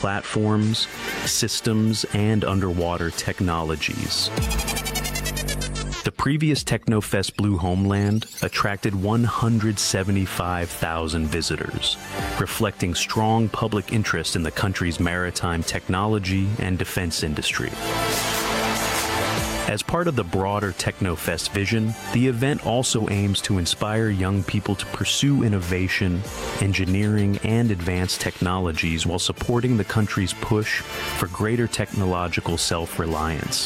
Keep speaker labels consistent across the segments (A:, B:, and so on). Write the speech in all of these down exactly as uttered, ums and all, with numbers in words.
A: platforms, systems, and underwater technologies. The previous Technofest Blue Homeland attracted one hundred seventy-five thousand visitors, reflecting strong public interest in the country's maritime technology and defense industry. As part of the broader Technofest vision, the event also aims to inspire young people to pursue innovation, engineering, and advanced technologies while supporting the country's push for greater technological self-reliance.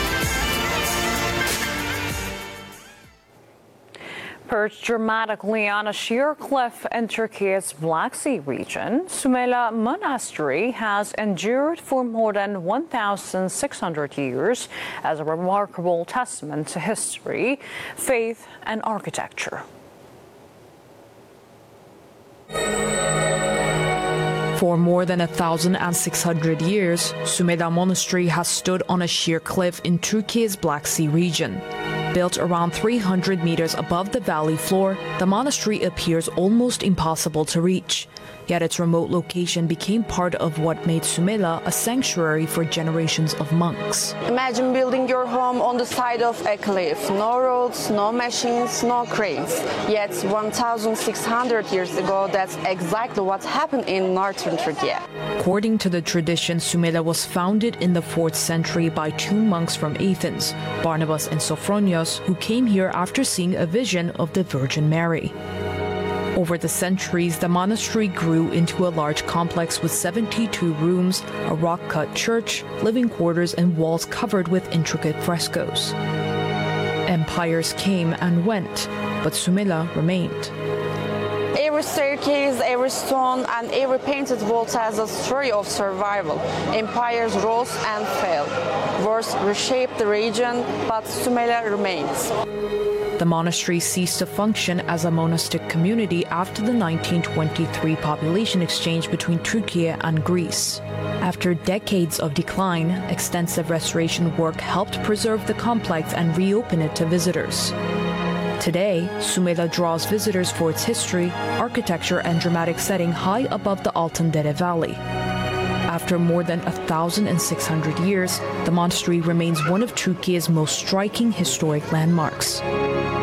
B: Perched dramatically on a sheer cliff in Turkey's Black Sea region, Sümela Monastery has endured for more than one thousand six hundred years as a remarkable testament to history, faith, and architecture.
C: For more than one thousand six hundred years, Sümela Monastery has stood on a sheer cliff in Turkey's Black Sea region. Built around three hundred meters above the valley floor, the monastery appears almost impossible to reach. Yet its remote location became part of what made Sümela a sanctuary for generations of monks.
D: Imagine building your home on the side of a cliff. No roads, no machines, no cranes. Yet one thousand six hundred years ago, that's exactly what happened in northern Turkey.
C: According to the tradition, Sümela was founded in the fourth century by two monks from Athens, Barnabas and Sophronios, who came here after seeing a vision of the Virgin Mary. Over the centuries, the monastery grew into a large complex with seventy-two rooms, a rock-cut church, living quarters, and walls covered with intricate frescoes. Empires came and went, but Sümela remained.
D: Every staircase, every stone, and every painted wall tells a story of survival. Empires rose and fell. Wars reshaped the region, but Sümela remains.
C: The monastery ceased to function as a monastic community after the nineteen twenty-three population exchange between Turkey and Greece. After decades of decline, extensive restoration work helped preserve the complex and reopen it to visitors. Today, Sümela draws visitors for its history, architecture, and dramatic setting high above the Altındere Valley. After more than one thousand six hundred years, the monastery remains one of Turkey's most striking historic landmarks.